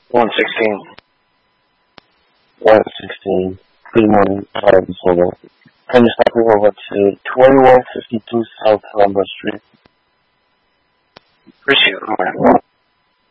116. 116. Good morning, Solo. Can you stop me over to 2152 South Columbus Street? Appreciate it.